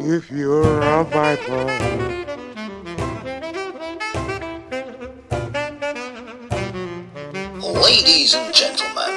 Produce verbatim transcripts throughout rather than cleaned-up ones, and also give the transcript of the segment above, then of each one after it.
if you're a viper. Ladies and gentlemen.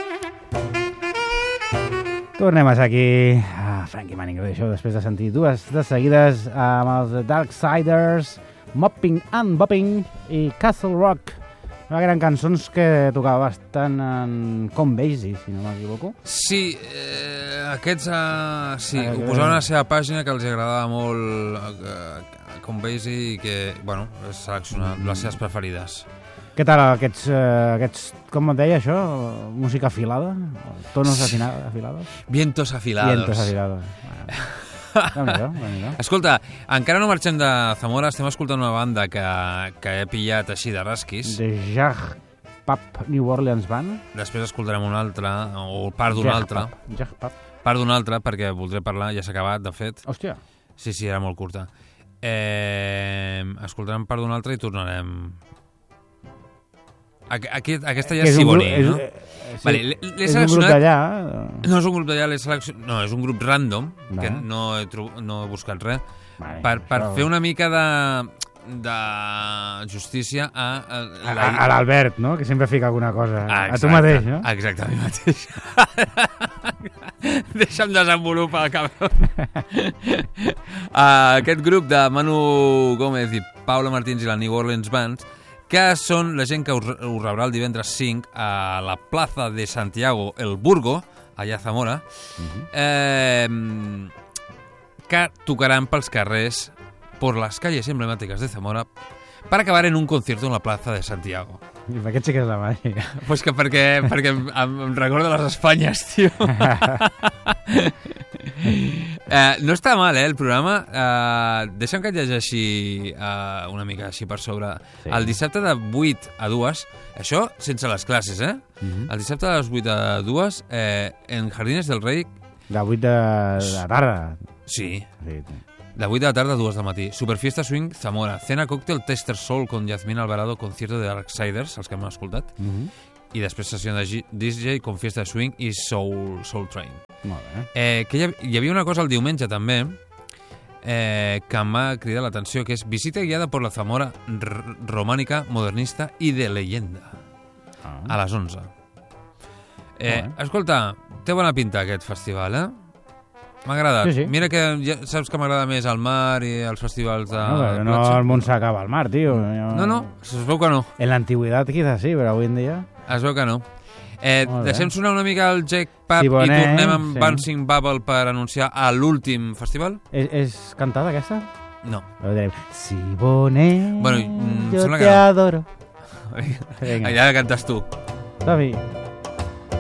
Tornem a ser aquí a Frankie Manning Show després de sentir dues de seguides amb els Darksiders, Mopping and Bopping i Castle Rock. Una gran cançons que tocava bastant en Com Basie, si no m'equivoco. Sí, eh, aquests uh, sí, ho posaven a la seva pàgina, que els agradava molt uh, Com Basie i que, bueno, he seleccionat mm. les seves preferides. Què tal aquests, uh, aquests, com et deia això? Música afilada? Tonos afilados? Vientos afilados. Vientos afilados. Bueno. Escolta, encara no marxem de Zamora, estem escoltant una banda que, que he pillat així de rasquis. The Jag Pub New Orleans Band. Després escoltarem una altra, o part d'una altra. Jag Pub. Part d'una altra, perquè voldré parlar, ja s'ha acabat, de fet. Hòstia. Sí, sí, era molt curta. Eh, escoltarem part d'una altra i tornarem. Aquest, aquesta ja és Siboney, no? És, sí, vale, l'he és un grup d'allà? No és un grup d'allà, l'he seleccionat... No, és un grup random, vale. Que no he, tro... no he buscat res. Vale, per per això... fer una mica de, de justícia a... A, la... a, a l'Albert, no? Que sempre fica alguna cosa. Ah, a tu mateix, no? Exacte, a mi mateix. Deixa'm desenvolupar, cabrón. uh, aquest grup de Manu Gómez i Paula Martins i la New Orleans Band, que són la gent que us, us rebrà el divendres cinc a la plaça de Santiago el Burgo, allà a Zamora, uh-huh. eh, que tocaran pels carrers por las calles emblemáticas de Zamora per acabar en un concierto en la plaza de Santiago. I per què aixeques la màgica? Pues que perquè, perquè em, em recorda les Espanyes, tio. eh, no està mal, eh, el programa. Eh, deixa'm que et llegeixi eh, una mica així per sobre. Sí. El dissabte de vuit a dues, això sense les classes, eh? Uh-huh. El dissabte de les vuit a dues, eh, en Jardines del Rei... De vuit de la tarda? Sí. Sí, de vuit de la tarde a dos del matí. Superfiesta Swing Zamora. Cena Cóctel Tester Soul con Yasmín Alvarado. Concierto de Darksiders, els que hem escoltat. Uh-huh. I després sessió de D J con Fiesta de Swing i Soul, Soul Train. Molt bé. Eh, que hi, ha, hi havia una cosa el diumenge també eh, que em va cridar l'atenció, que és visita guiada por la Zamora r- romànica, modernista i de leyenda. Ah. A les onze. Eh, escolta, té bona pinta aquest festival, eh? M'ha agradat. Sí, sí. Mira que ja saps que m'agrada més el mar i els festivals de... No, però no el món s'acaba al mar, tio. No, no, es veu que no. En l'antiguitat quizás sí, però avui en dia... Es veu que no. Eh, deixem sonar una mica el Jack Pub Siboney, i tornem amb sí. Bouncing Bubble per anunciar a l'últim festival. És, és cantada aquesta? No. Siboney, bueno, mm, yo te no. adoro. Vinga. Ja la cantes tu. Som-hi.